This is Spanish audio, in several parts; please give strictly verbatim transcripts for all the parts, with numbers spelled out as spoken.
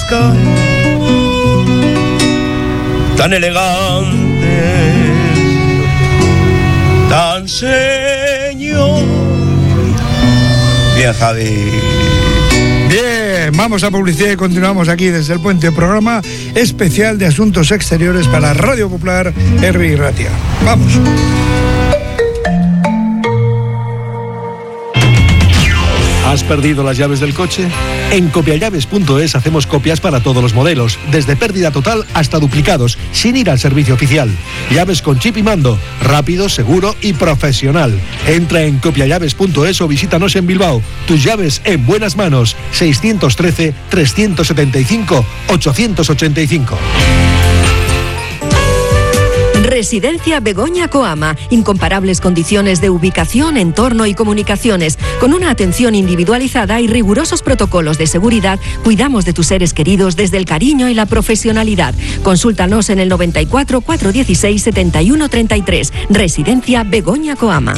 Sky, tan elegantes, tan señor. Bien, Javi. Bien, vamos a publicidad y continuamos aquí desde el Puente, programa especial de Asuntos Exteriores para Radio Popular, Herri y Ratia. Vamos. ¿Has perdido las llaves del coche? En copiallaves punto es hacemos copias para todos los modelos, desde pérdida total hasta duplicados, sin ir al servicio oficial. Llaves con chip y mando, rápido, seguro y profesional. Entra en copiallaves punto es o visítanos en Bilbao. Tus llaves en buenas manos. seiscientos trece, trescientos setenta y cinco, ochocientos ochenta y cinco. Residencia Begoña Coama. Incomparables condiciones de ubicación, entorno y comunicaciones. Con una atención individualizada y rigurosos protocolos de seguridad, cuidamos de tus seres queridos desde el cariño y la profesionalidad. Consúltanos en el noventa y cuatro, cuatrocientos dieciséis, setenta y uno treinta y tres. Residencia Begoña Coama.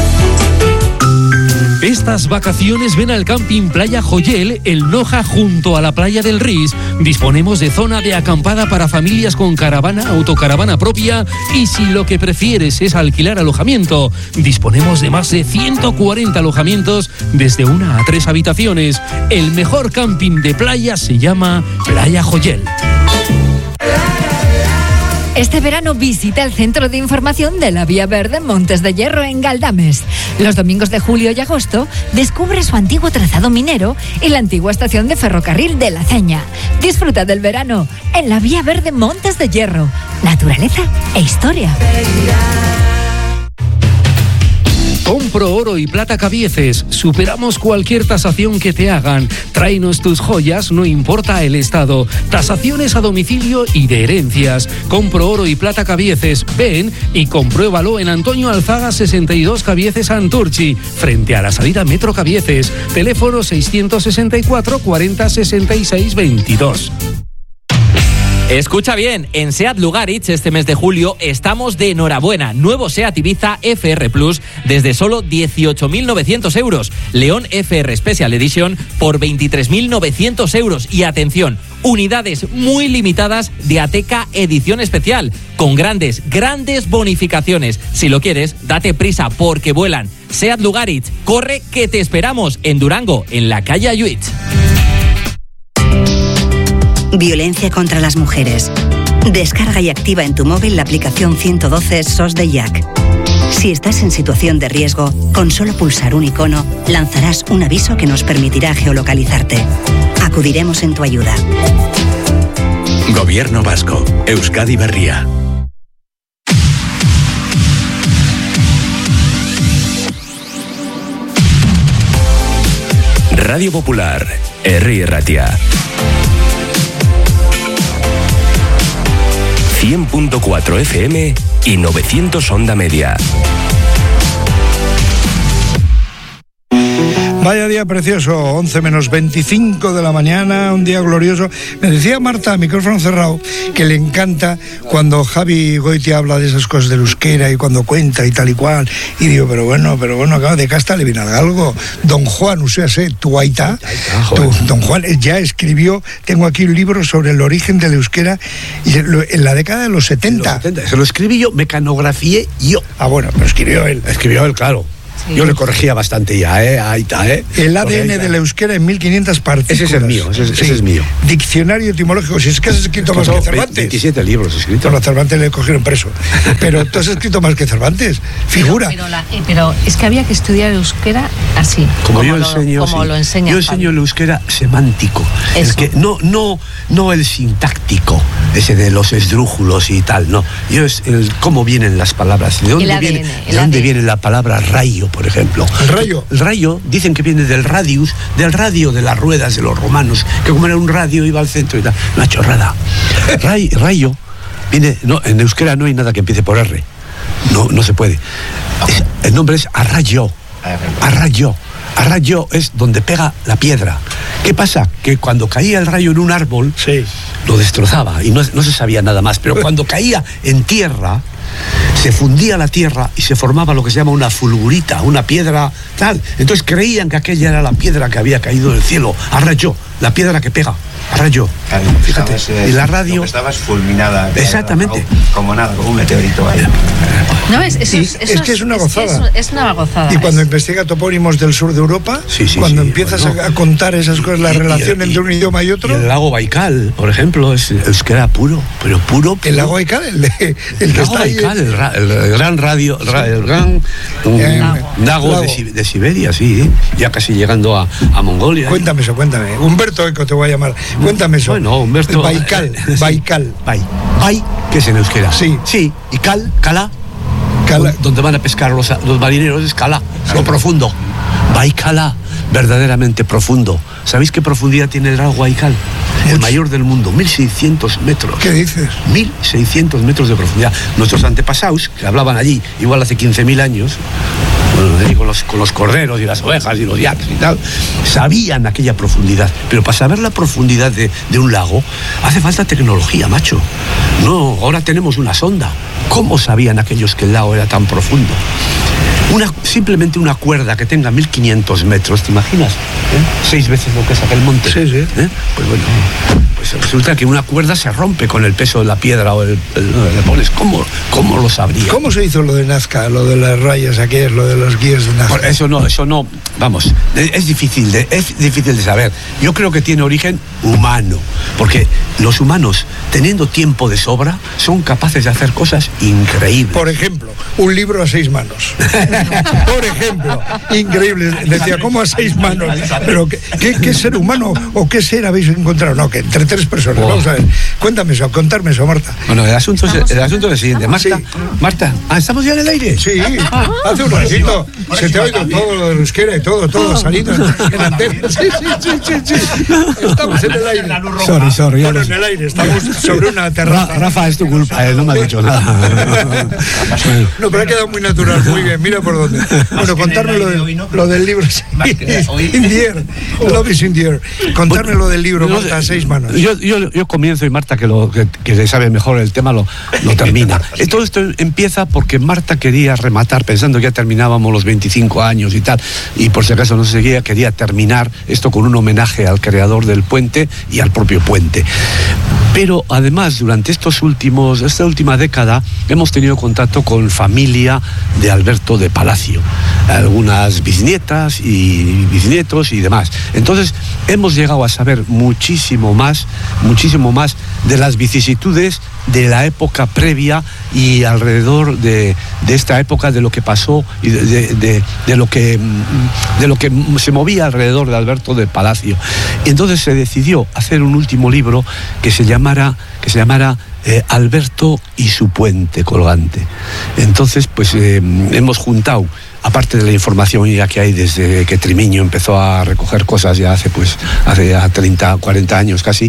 Estas vacaciones ven al Camping Playa Joyel, el Noja, junto a la playa del Ris. Disponemos de zona de acampada para familias con caravana, autocaravana propia y si lo que prefieres es alquilar alojamiento. Disponemos de más de ciento cuarenta alojamientos desde una a tres habitaciones. El mejor camping de playa se llama Playa Joyel. Este verano visita el Centro de Información de la Vía Verde Montes de Hierro en Galdames. Los domingos de julio y agosto descubre su antiguo trazado minero y la antigua estación de ferrocarril de La Ceña. Disfruta del verano en la Vía Verde Montes de Hierro. Naturaleza e historia. Compro Oro y Plata Cabieces. Superamos cualquier tasación que te hagan. Tráenos tus joyas, no importa el estado. Tasaciones a domicilio y de herencias. Compro Oro y Plata Cabieces. Ven y compruébalo en Antonio Alzaga sesenta y dos Cabieces Santurchi, frente a la salida Metro Cabieces. Teléfono seiscientos sesenta y cuatro, cuarenta, sesenta y seis, veintidós. Escucha bien, en SEAT Lugaritz este mes de julio estamos de enhorabuena. Nuevo SEAT Ibiza F R Plus desde solo dieciocho mil novecientos euros. León F R Special Edition por veintitrés mil novecientos euros. Y atención, unidades muy limitadas de Ateca Edición Especial, con grandes, grandes bonificaciones. Si lo quieres, date prisa porque vuelan. SEAT Lugaritz, corre que te esperamos en Durango, en la calle Ayuit. Violencia contra las mujeres. Descarga y activa en tu móvil la aplicación ciento doce S O S de Jack. Si estás en situación de riesgo, con solo pulsar un icono, lanzarás un aviso que nos permitirá geolocalizarte. Acudiremos en tu ayuda. Gobierno Vasco. Euskadi Berria. Radio Popular. Herri Ratia. cien punto cuatro F M y novecientos onda media. Vaya día precioso, once menos veinticinco de la mañana, un día glorioso. Me decía Marta, micrófono cerrado, que le encanta cuando Javi Goitia habla de esas cosas del euskera y cuando cuenta y tal y cual. Y digo, pero bueno, pero bueno, acaba de casta le viene algo. Don Juan, o sea, sé, tu aita, tu, don Juan ya escribió, tengo aquí un libro sobre el origen del euskera y en la década de los setenta. Los setenta. Se lo escribí yo, mecanografié yo. Ah, bueno, pero escribió él. Escribió él, claro. Sí. Yo le corregía bastante ya, ¿eh? Ahí está, ¿eh? El A D N del euskera en mil quinientas partículas. Ese es el mío, ese es, sí. ese es mío. Diccionario etimológico, si es que has escrito más que Cervantes. veintisiete libros escritos. Bueno, a Cervantes le cogieron preso. Pero tú has escrito más que Cervantes, figura. Pero, pero, la, eh, pero es que había que estudiar euskera así. Como, como yo lo, enseño, como sí. lo enseña. Yo enseño el euskera semántico. El que, no, no, no el sintáctico, ese de los esdrújulos y tal, no. Yo es el cómo vienen las palabras. ¿De dónde, viene, ¿de dónde viene la palabra rayo, por ejemplo? Rayo. El rayo, dicen que viene del radius, del radio de las ruedas de los romanos, que como era un radio iba al centro y tal. Una chorrada. Ray, rayo viene, no, en euskera no hay nada que empiece por R. No, no se puede. Es, el nombre es arrayo. Arrayo. Arrayo es donde pega la piedra. ¿Qué pasa? Que cuando caía el rayo en un árbol, sí, lo destrozaba y no, no se sabía nada más. Pero cuando caía en tierra, se fundía la tierra y se formaba lo que se llama una fulgurita, una piedra tal. Entonces creían que aquella era la piedra que había caído del cielo. Arrayo, la piedra que pega. Rayo. Fíjate. Y la radio. Estabas fulminada. Exactamente. Como nada, como un meteorito ahí. No, es, eso, Y es, eso es que es una gozada. Es, es una gozada. Y cuando es. investiga topónimos del sur de Europa, Sí, sí, cuando sí, empiezas bueno. a, a contar esas cosas, la Y- y- relación y- entre un idioma y otro, Y el lago Baikal, por ejemplo, es euskera puro, pero puro. puro. el lago Baikal, el, de- el El que lago está ahí. Baikal, el, ra- el gran radio, ra- el gran um, Eh, lago, lago. De, Si- de Siberia, sí, ya casi llegando a, a Mongolia. Cuéntame eso, cuéntame. Humberto Eco te voy a llamar. Cuéntame eso. Bueno, Humberto. Baikal, eh, sí. Baikal. Bai. Bai, que es en euskera. Sí. Sí. Y Cal, Cala, Cala. don- donde van a pescar los, los marineros, es Cala, lo profundo. Baikala, verdaderamente profundo. ¿Sabéis qué profundidad tiene el lago Baikal? El Mucho. mayor del mundo, mil seiscientos metros. ¿Qué dices? mil seiscientos metros de profundidad. Nuestros antepasados, que hablaban allí, igual hace quince mil años, bueno, ahí con, los, con los corderos y las ovejas y los yaks y tal, sabían aquella profundidad. Pero para saber la profundidad de, de un lago, hace falta tecnología, macho. No, ahora tenemos una sonda. ¿Cómo sabían aquellos que el lago era tan profundo? Una, simplemente una cuerda que tenga mil quinientos metros, ¿te imaginas? ¿Eh? Seis veces lo que es aquel monte. Sí, sí. ¿Eh? Pues bueno, pues resulta que una cuerda se rompe con el peso de la piedra o el, el, le pones. ¿Cómo, ¿Cómo lo sabría? ¿Cómo se hizo lo de Nazca, lo de las rayas aquellas, lo de los guías de Nazca? Por eso no, eso no, vamos, es difícil de, es difícil de saber. Yo creo que tiene origen humano, porque los humanos, teniendo tiempo de sobra, son capaces de hacer cosas increíbles. Por ejemplo, un libro a seis manos. Por ejemplo, increíble. Decía, ¿cómo a seis manos? Pero ¿qué, qué, qué ser humano o qué ser habéis encontrado? No, que entre tres personas. Oh. Vamos a ver. Cuéntame eso, contarme eso, Marta. Bueno, el asunto, es, el asunto es el siguiente. Marta, Sí. Marta, ah, ¿estamos ya en el aire? Sí, hace un ratito se te ha oído todo lo de euskera y todo, todo ha salido en, en antena. Sí, sí, sí, sí, sí. Estamos en el aire. Sorry, sorry. Bueno, en el aire, estamos sobre una Ra- terraza. Rafa, es tu culpa, eh, no me has dicho nada. Bueno. No, pero ha quedado muy natural, muy bien, mira por dónde. Bueno, contarme lo, de, lo del libro. Sí. In the air. Love is in the air. Contarme lo del libro, No, Marta, a seis manos. Yo, yo, yo comienzo y Marta, que, lo, que, que le sabe mejor el tema, lo, lo termina. Y todo esto empieza porque Marta quería rematar, pensando que ya terminábamos los veinticinco años y tal, y por si acaso no se seguía, quería terminar esto con un homenaje al creador del puente y al propio puente. Pero además, durante estos últimos, esta última década, hemos tenido contacto con familia de Alberto de Palacio, algunas bisnietas y bisnietos y demás. Entonces, hemos llegado a saber muchísimo más, muchísimo más de las vicisitudes de la época previa y alrededor de, de esta época, de lo que pasó y de, de, de, de lo que, de lo que se movía alrededor de Alberto de Palacio. Y entonces se decidió hacer un último libro que se llamara, que se llamara eh, Alberto y su puente colgante. Entonces, pues eh, hemos juntado, aparte de la información ya que hay desde que Trimiño empezó a recoger cosas ya hace pues hace ya treinta, cuarenta años casi,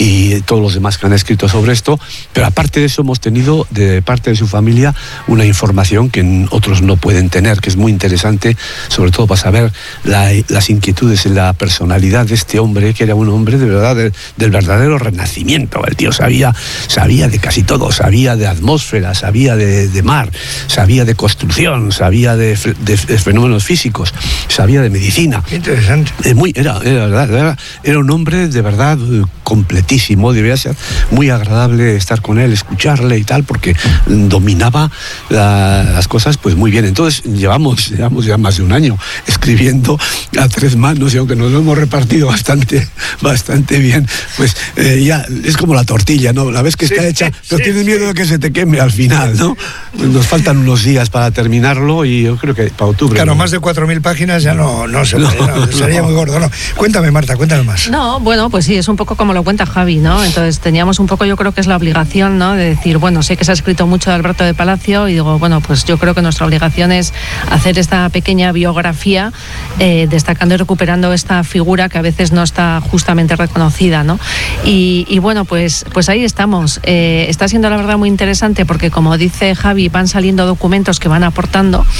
y todos los demás que han escrito sobre esto, pero aparte de eso hemos tenido de parte de su familia una información que otros no pueden tener, que es muy interesante, sobre todo para saber la, las inquietudes en la personalidad de este hombre, que era un hombre de verdad de, del verdadero renacimiento. El tío sabía, sabía de casi todo, sabía de atmósfera, sabía de, de mar, sabía de construcción, sabía de De, de fenómenos físicos, sabía de medicina. Qué interesante. Eh, muy, era, era, era, era un hombre de verdad eh, completísimo, debía ser muy agradable estar con él, escucharle y tal, porque dominaba la, las cosas pues muy bien. Entonces llevamos, llevamos ya más de un año escribiendo a tres manos, y aunque nos lo hemos repartido bastante, bastante bien, pues eh, ya es como la tortilla, ¿no? La ves que está Sí, hecha, sí, pero tienes sí. miedo de que se te queme al final, ¿no? Nos faltan unos días para terminarlo y yo creo que para octubre. Claro, ¿no? más de cuatro mil páginas ya no, no se puede, no, No, sería no. muy gordo. No. Cuéntame, Marta, cuéntame más. No, bueno, pues sí, es un poco como lo cuenta Javi, ¿no? Entonces teníamos un poco, yo creo que es la obligación, ¿no? De decir, bueno, sé que se ha escrito mucho de Alberto de Palacio y digo, bueno, pues yo creo que nuestra obligación es hacer esta pequeña biografía, eh, destacando y recuperando esta figura que a veces no está justamente reconocida, ¿no? Y, y bueno, pues, pues ahí estamos. Eh, está siendo la verdad muy interesante porque, como dice Javi, van saliendo documentos que van aportando y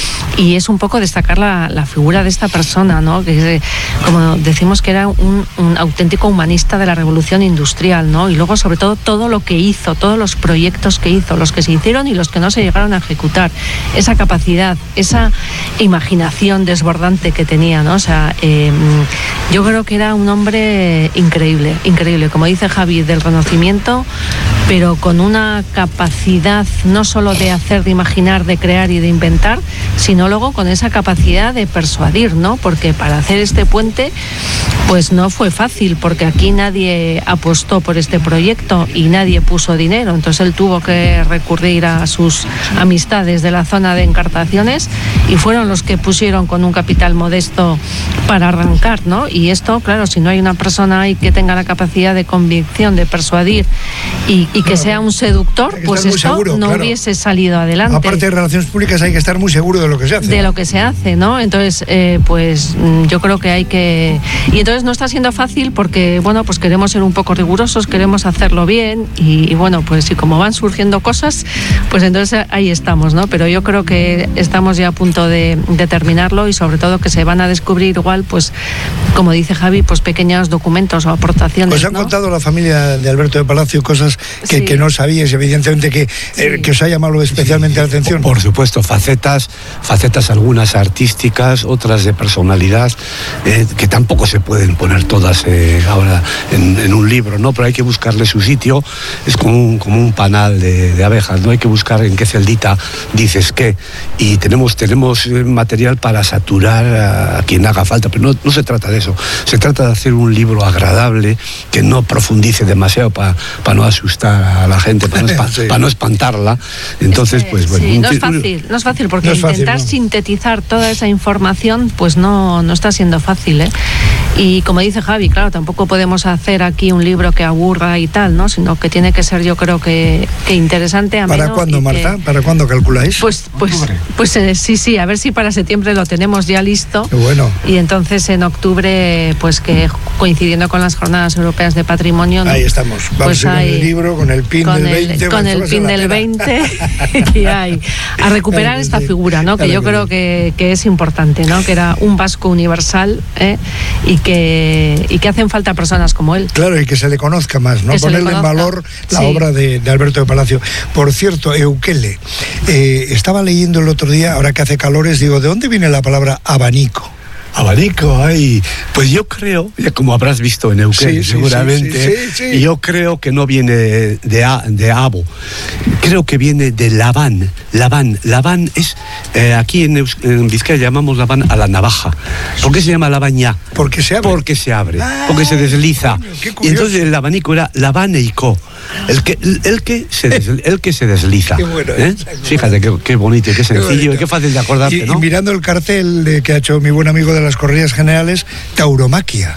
y es un poco destacar la, la figura de esta persona, ¿no? Que como decimos que era un, un auténtico humanista de la revolución industrial, ¿no? Y luego sobre todo todo lo que hizo, todos los proyectos que hizo, los que se hicieron y los que no se llegaron a ejecutar, esa capacidad, esa imaginación desbordante que tenía, ¿no? O sea, eh, yo creo que era un hombre increíble, increíble, como dice Javi, del Renacimiento, pero con una capacidad no solo de hacer, de imaginar, de crear y de inventar, sino luego con esa capacidad de persuadir, ¿no? Porque para hacer este puente, pues no fue fácil, porque aquí nadie apostó por este proyecto y nadie puso dinero, entonces él tuvo que recurrir a sus amistades de la zona de Encartaciones y fueron los que pusieron con un capital modesto para arrancar, ¿no? Y esto, claro, si no hay una persona ahí que tenga la capacidad de convicción, de persuadir y, y que sea un seductor, pues esto seguro, no claro. hubiese salido adelante. Aparte de relaciones públicas hay que estar muy seguro de lo que se hace. De lo que se hace, ¿no? Entonces, eh, pues yo creo que hay que... Y entonces no está siendo fácil porque, bueno, pues queremos ser un poco rigurosos, queremos hacerlo bien y, y bueno, pues y como van surgiendo cosas, pues entonces ahí estamos, ¿no? Pero yo creo que estamos ya a punto de, de terminarlo y sobre todo que se van a descubrir igual, pues, como dice Javi, pues pequeños documentos o aportaciones, Os han ¿no? contado la familia de Alberto de Palacio cosas que, Sí. que no sabíais, evidentemente, que, Sí. eh, que os ha llamado especialmente la atención. Por supuesto, facetas, facetas algunas artísticas, otras de personalidad, eh, que tampoco se pueden poner todas eh, ahora en, en un libro, ¿no? Pero hay que buscarle su sitio, es como un, como un panal de, de abejas, ¿no? Hay que buscar en qué celdita dices qué, y tenemos, tenemos material para saturar a, a quien haga falta, pero no, no se trata de eso, se trata de hacer un libro agradable, que no profundice demasiado para pa no asustar a la gente, para no, Sí. pa no espantarla, entonces pues bueno. Sí, un no es título- fácil, no es fácil porque No es fácil, intentar ¿no? sintetizar toda esa información pues no, no está siendo fácil, ¿eh? Y como dice Javi, claro, tampoco podemos hacer aquí un libro que aburra y tal, ¿no? Sino que tiene que ser, yo creo que, que interesante, ameno. ¿Para cuándo, y Marta? que- ¿Para cuándo calculáis? Pues, pues, pues eh, sí, sí, a ver si para septiembre lo tenemos ya listo. Qué bueno. Y entonces en octubre, pues que coincidiendo con las Jornadas Europeas de Patrimonio, ¿no? Ahí estamos. Vamos Pues a ir con hay- el libro, con el pin con del el, veinte. con bueno, el eso pin vale la del pena. veinte que hay, a recuperar Claro que esta sí. figura, ¿no? Que Claro yo que creo sí. que, que es importante, ¿no? Que era un vasco universal, ¿eh? y que y que hacen falta personas como él. Claro, y que se le conozca más, ¿no? Que se le Ponerle en conozca. valor la Sí. obra de, de Alberto de Palacio. Por cierto, Eukele, eh, estaba leyendo el otro día, ahora que hace calores, digo, ¿de dónde viene la palabra abanico? Abanico, ay, pues yo creo, ya como habrás visto en Euskadi, Sí, sí, seguramente, sí, sí, sí, sí. y yo creo que no viene de, a, de abo, creo que viene de Labán. Labán, Labán es, eh, aquí en, Eus- en Vizcaya llamamos Labán a la navaja. ¿Por qué se llama Labán ya? Porque se abre. Porque se abre, Ah, porque se desliza. coño, qué Y curioso. entonces el abanico era Labán e Ico, el que, el que, se, des- el que se desliza. Qué bueno, ¿eh? qué bueno. Fíjate qué, qué bonito y qué sencillo bonito. y qué fácil de acordarte, Y, ¿no? y mirando el cartel de, que ha hecho mi buen amigo de las corridas generales, tauromaquia.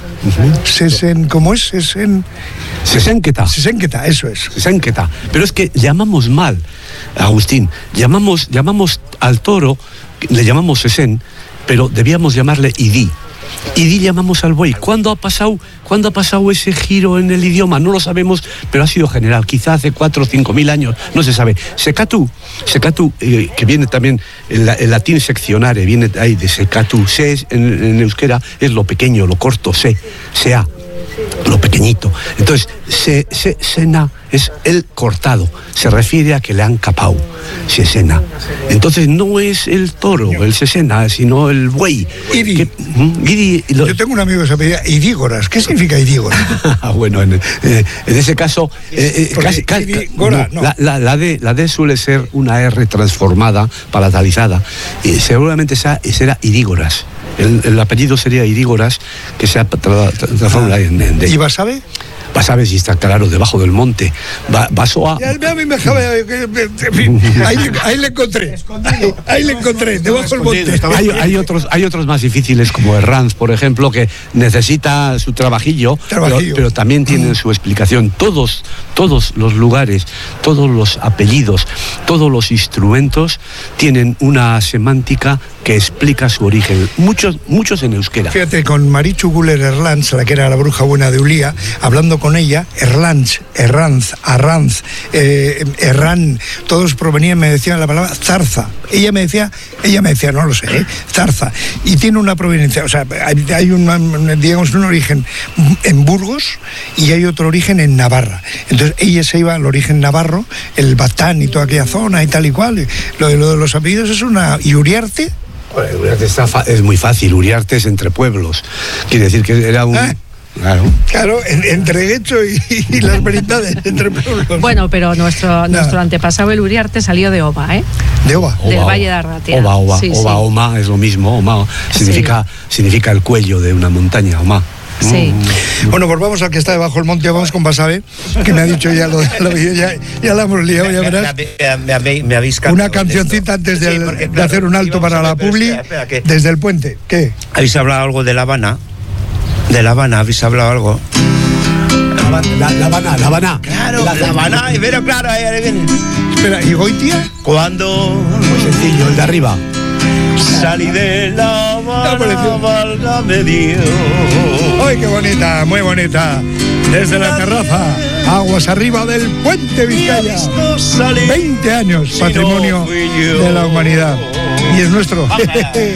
Sesen, ¿cómo es? Sesen, Sesénqueta. Sesénqueta, eso es. Sesénqueta. Pero es que llamamos mal, Agustín, llamamos, llamamos al toro, le llamamos sesén, pero debíamos llamarle idí. Idí llamamos al buey. ¿Cuándo ha pasado, ¿cuándo ha pasado ese giro en el idioma? No lo sabemos, pero ha sido general. Quizá hace cuatro o cinco mil años, no se sabe. Secatu, secatu, eh, que viene también, el, el latín seccionare, viene ahí de secatu. Se es, en, en euskera es lo pequeño, lo corto, se, sea. Lo pequeñito. Entonces, se, se, sena es el cortado. Se refiere a que le han capao. Sesena. Entonces, no es el toro, el sesena, sino el buey. Idi. Que- ¿Mm? Idi, lo- Yo tengo un amigo que se apellida Idígoras. ¿Qué significa Idígoras? bueno, en, eh, en ese caso, eh, eh, Porque casi, casi- Idi Gora, no. la, la- la D, la D suele ser una R transformada, palatalizada, y seguramente esa, será Idígoras. El, el apellido sería Idígoras, que se ha tra- tra- transformado en, en D. ¿Y Basabe? Basabe si está claro, debajo del monte. Va, Basoa. Ya, a mí me dejaba- en fin, ahí, le- ahí le encontré. Ahí le encontré, debajo del monte. Hay, hay otros, hay otros más difíciles como Herranz, por ejemplo, que necesita su trabajillo, Trabajillo. Pero, pero también tienen su explicación. Todos, todos los lugares, todos los apellidos, todos los instrumentos tienen una semántica que explica su origen. Muchos, muchos en euskera. Fíjate, con Marichu Guller Erlanz, la que era la bruja buena de Ulía, hablando con ella, Erlanz, Erranz, Arranz, eh, Erran, todos provenían, me decían la palabra zarza. Ella me decía, ella me decía, no lo sé, ¿eh? zarza. Y tiene una proveniencia, o sea, hay, hay una, digamos, un origen en Burgos y hay otro origen en Navarra. Entonces ella se iba al origen navarro, el Batán y toda aquella zona y tal y cual. Y lo, de, lo de los apellidos es una... ¿Y Uriarte? Bueno, Uriarte está fa- es muy fácil, Uriarte es entre pueblos. Quiere decir que era un... ¿Eh? Claro. Claro, en, entre Guecho y, y las Veritades, entre pueblos. Bueno, pero nuestro, nuestro antepasado, el Uriarte, salió de Oba, ¿eh? ¿De Oba? Del Oba, Valle de Arratia. Oba, Oba, sí, Oba, sí. Oma es lo mismo, Oma significa, sí. significa el cuello de una montaña, Oma. Sí. Mm. Bueno, pues vamos al que está debajo del monte, vamos con Basabe, que me ha dicho ya lo de lo, ya, ya la hemos liado, ya verás. Me, me, me, me habéis Una cancioncita antes de, sí, porque, claro, de hacer un alto para la publi, espera, espera, desde el puente. ¿Qué? ¿Habéis hablado algo de La Habana? ¿De La Habana habéis hablado algo? La, la Habana, La Habana. Claro, La, la Habana, pero claro, ahí, ahí viene. Espera, ¿y Goitia? Cuando Muy sencillo, el de arriba. salí de La Habana, válgame Dios. ¡Ay, qué bonita, muy bonita! Desde la terraza, aguas arriba del puente Vizcaya. veinte años, patrimonio de la humanidad. Y es nuestro.